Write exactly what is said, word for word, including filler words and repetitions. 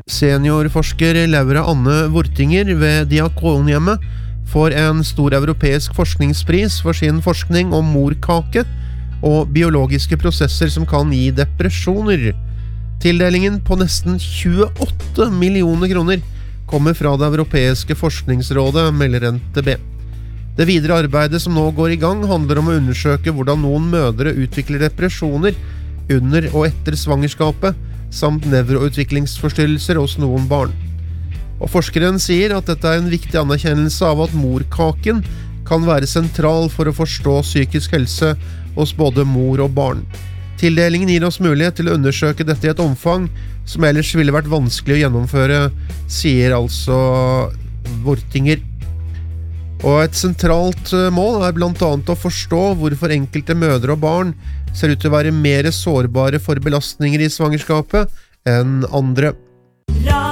Seniorforsker Laura Anne Wortinger ved Diakonhjemmet får en stor europeisk forskningspris for sin forskning om morkake og biologiske prosesser som kan gi depresjoner. Tildelingen på nesten tjueåtte millioner kroner kommer fra det europeiske forskningsrådet, melder N T B. Det videre arbeidet som nå går i gang handler om å undersøke hvordan noen mødre utvikler depresjoner under og etter svangerskapet, samt nevroutviklingsforstyrrelser hos noen barn. Og forskeren sier at dette er en viktig anerkjennelse av at morkaken kan være sentral for å forstå psykisk helse hos både mor og barn. Tildelingen gir oss mulighet til å undersøke dette i et omfang som ellers ville vært vanskelig å gjennomføre, sier altså Wortinger. Og et sentralt mål er blant annet å forstå hvorfor enkelte mødre og barn ser ut til å være mer sårbare for belastninger i svangerskapet enn andre.